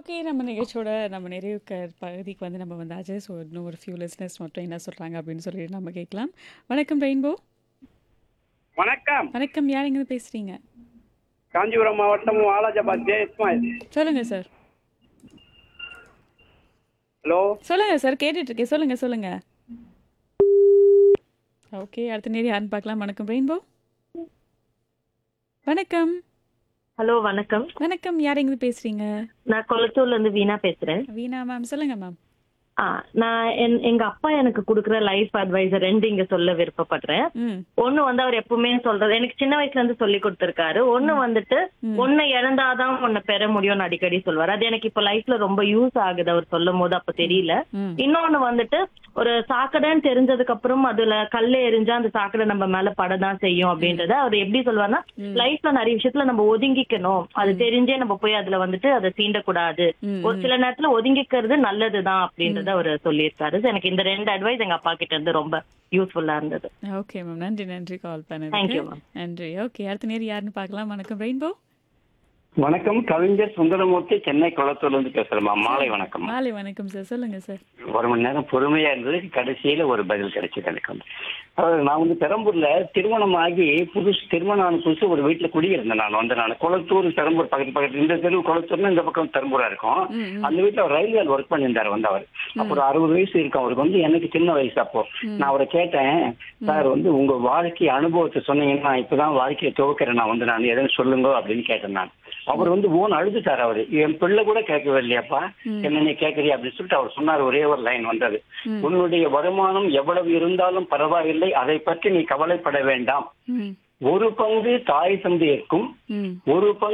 Okay. நம்ம நிகழ்ச்சியோட நம்ம நிறைவுக்கு பகுதிக்கு வந்து நம்ம வந்தாச்சு. ஸோ இன்னும் ஒரு ஃபியூ லிஸ்னர்ஸ் மட்டும் என்ன சொல்றாங்க அப்படின்னு சொல்லி நம்ம கேட்கலாம். வணக்கம் ரெயின்போ. வணக்கம். வணக்கம். யார் எங்கேருந்து பேசுறீங்க? காஞ்சிபுரம் மாவட்டம் வாலாஜாபாத் ஜே இஸ்மாயில். சொல்லுங்க சார். ஹலோ. சொல்லுங்க சார். கேட்டுட்டு இருக்கேன். சொல்லுங்க சொல்லுங்க. ஓகே. அடுத்த நேரம் யாருன்னு பார்க்கலாம். வணக்கம் ரெயின்போ. வணக்கம். ஹலோ வணக்கம். வணக்கம். யார் எங்கேருந்து பேசுறீங்க? நான் கொளத்தூர்ல இருந்து வீணா பேசுறேன். வீணா மேம். சொல்லுங்க மேம். நான் எங்க அப்பா எனக்கு கொடுக்குற லைஃப் அட்வைசர் ரெண்டு இங்க சொல்ல விருப்பப்படுறேன். ம். ஒண்ணு வந்து அவர் எப்பவுமே சொல்றது எனக்கு சின்ன வயசுல இருந்து சொல்லி கொடுத்திருக்காரு. ஒண்ணு வந்துட்டு ஒன்னை இழந்தாதான் உன்னை பெற முடியும்னு அடிக்கடி சொல்வாரு. அது எனக்கு இப்ப லைஃப்ல ரொம்ப யூஸ் ஆகுது அவர் சொல்லும் போது. அப்ப தெரியல. ம். இன்னொன்னு வந்துட்டு ஒரு சாக்கடைன்னு தெரிஞ்சதுக்கு அப்புறம் அதுல கல்ல எரிஞ்சா அந்த சாக்கடை நம்ம மேல படதான் செய்யும் அப்படின்றத அவர் எப்படி சொல்வாருன்னா, லைஃப்ல நிறைய விஷயத்துல நம்ம ஒதுங்கிக்கணும். அது தெரிஞ்சே நம்ம போய் அதுல வந்துட்டு அதை சீண்டக்கூடாது. ஒரு சில நேரத்துல ஒதுங்கிக்கிறது நல்லதுதான் அப்படின்றத அவர் சொல்லியிருக்காரு. எனக்கு இந்த ரெண்டு அட்வைஸ் எங்க அப்பா கிட்ட இருந்து ரொம்ப யூஸ்ஃபுல்லா இருந்தது. Okay ma'am. நன்றி நன்றி கால் தேங்க்யூ பண்ணதுக்கு. மேம். நன்றி. ஓகே. அடுத்த நேரம் யாருன்னு பார்க்கலாம். வணக்கம் ரெயின்போ. வணக்கம். கவிஞர் சுந்தரமூர்த்தி, சென்னை குளத்தூர்ல இருந்து பேசுறேம்மா. மாலை வணக்கம். மாலை வணக்கம் சார். சொல்லுங்க சார். ஒரு மணி நேரம் பொறுமையா இருந்தது. கடைசியில ஒரு பதில் கிடைச்சது எனக்கு வந்து. அதாவது நான் வந்து பெரம்பூர்ல திருமணம் ஆகி திருமணம் ஆன புதுசு ஒரு வீட்டுல குடியிருந்தேன். நான் குளத்தூர் பெரம்பூர் பக்கத்து இந்த தெருவு குளத்தூர்னு இந்த பக்கம் பெரம்பூரா இருக்கும். அந்த வீட்டுல அவர் ரயில்வே ஒர்க் பண்ணியிருந்தாரு வந்து அவர். அப்போ ஒரு 60 வயசு இருக்கும் அவருக்கு வந்து. எனக்கு சின்ன வயசு அப்போ. நான் அவரை கேட்டேன், சார் வந்து உங்க வாழ்க்கை அனுபவத்தை சொன்னீங்கன்னா இப்பதான் வாழ்க்கையை துவக்கிறேன் நான் வந்து நான் எதுவும் சொல்லுங்க அப்படின்னு கேட்டேன் நான். அவர் வந்து ஓன் அழுதுட்டார். அவரு என் பிள்ளை கூட கேட்கவே இல்லையாப்பா, என்ன நீ கேட்கறியா அப்படின்னு சொல்லிட்டு அவர் சொன்னார். ஒரே ஒரு லைன் வந்தது, உன்னுடைய வருமானம் எவ்வளவு இருந்தாலும் பரவாயில்லை, அதை பற்றி நீ கவலைப்பட வேண்டாம். ஒரு பங்கு தாய் தந்தையர்க்கும் ஒரு பங்கு